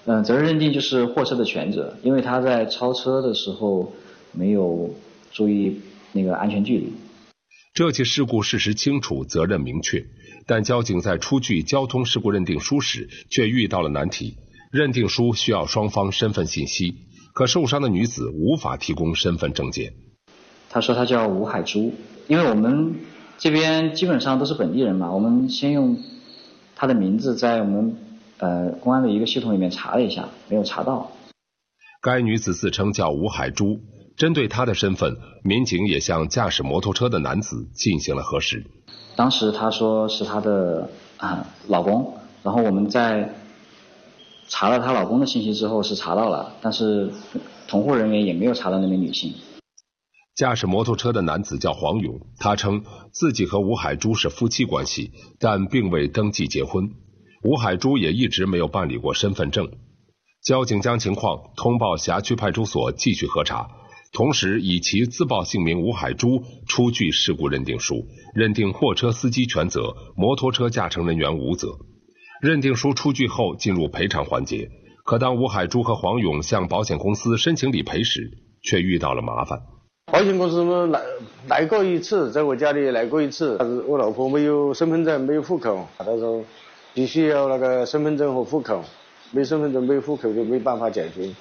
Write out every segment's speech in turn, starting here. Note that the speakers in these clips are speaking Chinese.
责任认定就是货车的全责，因为他在超车的时候没有注意那个安全距离。 这起事故事实清楚，责任明确，但交警在出具交通事故认定书时却遇到了难题。认定书需要双方身份信息，可受伤的女子无法提供身份证件。 他说他叫吴海珠，因为我们这边基本上都是本地人嘛，我们先用他的名字在我们公安的一个系统里面查了一下，没有查到。 该女子自称叫吴海珠，针对她的身份，民警也向驾驶摩托车的男子进行了核实。 当时她说是她的老公，然后我们在查了她老公的信息之后是查到了，但是同户人员也没有查到那名女性。 驾驶摩托车的男子叫黄勇，他称自己和吴海珠是夫妻关系，但并未登记结婚。吴海珠也一直没有办理过身份证。交警将情况通报辖区派出所继续核查，同时以其自报姓名吴海珠出具事故认定书，认定货车司机全责，摩托车驾乘人员无责。认定书出具后进入赔偿环节，可当吴海珠和黄勇向保险公司申请理赔时，却遇到了麻烦。 保险公司们来过一次，在我家里来过一次，我老婆没有身份证，没有户口，他说必须要那个身份证和户口，没身份证没户口就没办法解决。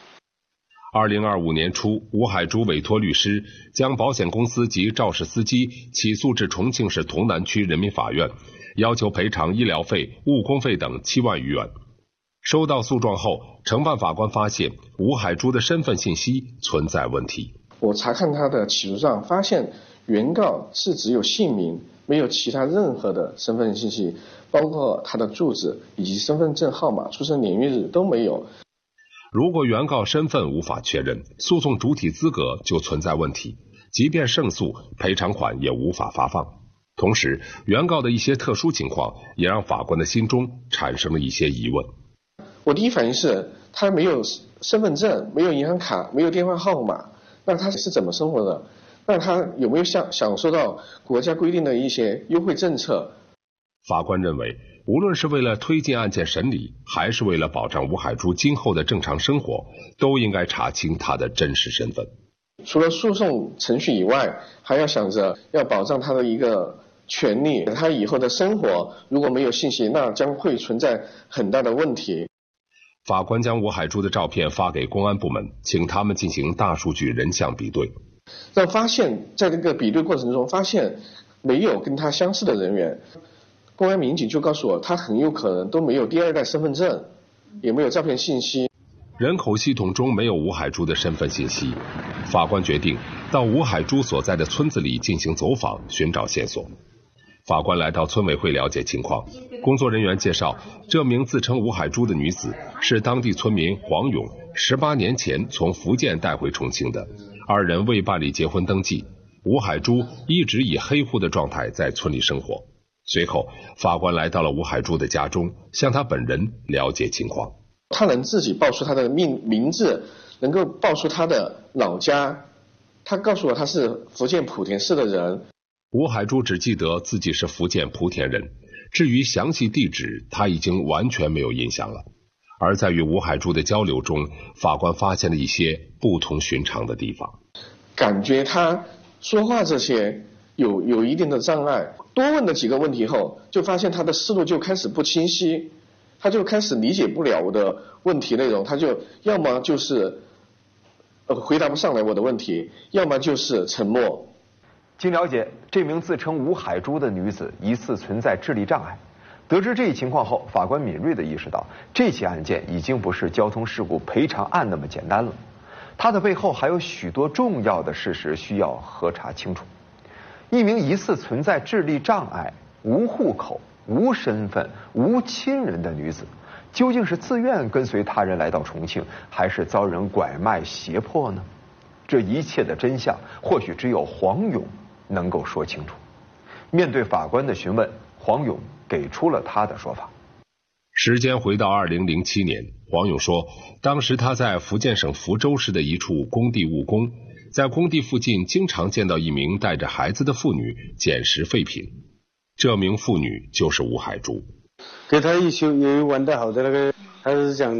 2025年初，吴海珠委托律师将保险公司及肇事司机起诉至重庆市潼南区人民法院，要求赔偿医疗费、误工费等7万余元。收到诉状后，承办法官发现吴海珠的身份信息存在问题。 我查看他的起诉状，发现原告是只有姓名，没有其他任何的身份信息，包括他的住址以及身份证号码、出生年月日都没有。 如果原告身份无法确认，诉讼主体资格就存在问题，即便胜诉，赔偿款也无法发放。同时，原告的一些特殊情况也让法官的心中产生了一些疑问。 我第一反应是，他没有身份证，没有银行卡，没有电话号码，那他是怎么生活的？那他有没有享受到国家规定的一些优惠政策？ 法官认为，无论是为了推进案件审理，还是为了保障吴海珠今后的正常生活，都应该查清他的真实身份。 除了诉讼程序以外，还要想着要保障他的一个权利，他以后的生活如果没有信息，那将会存在很大的问题。 法官将吴海珠的照片发给公安部门，请他们进行大数据人像比对。 让发现在这个比对过程中发现没有跟他相似的人员，公安民警就告诉我，他很有可能都没有第二代身份证，也没有照片信息。 人口系统中没有吴海珠的身份信息，法官决定到吴海珠所在的村子里进行走访，寻找线索。法官来到村委会了解情况，工作人员介绍，这名自称吴海珠的女子是当地村民黄勇18年前从福建带回重庆的，二人未办理结婚登记，吴海珠一直以黑户的状态在村里生活。随后，法官来到了吴海珠的家中，向她本人了解情况。 他能自己报出他的名字，能够报出他的老家，他告诉我他是福建莆田市的人。 吴海珠只记得自己是福建莆田人，至于详细地址，他已经完全没有印象了。而在与吴海珠的交流中，法官发现了一些不同寻常的地方， 感觉他说话这些有一定的障碍。多问了几个问题后，就发现他的思路就开始不清晰，他就开始理解不了我的问题内容，他就要么就是回答不上来我的问题，要么就是沉默。 经了解，这名自称吴海珠的女子疑似存在智力障碍。得知这一情况后，法官敏锐地意识到，这起案件已经不是交通事故赔偿案那么简单了，它的背后还有许多重要的事实需要核查清楚。一名疑似存在智力障碍、无户口、无身份、无亲人的女子，究竟是自愿跟随他人来到重庆，还是遭人拐卖胁迫呢？这一切的真相，或许只有黄勇能够说清楚。面对法官的询问，黄勇给出了他的说法。 时间回到2007年，黄勇说，当时他在福建省福州市的一处工地务工，在工地附近经常见到一名带着孩子的妇女捡拾废品，这名妇女就是吴海珠。 跟他一起也有玩得好的那个，他是讲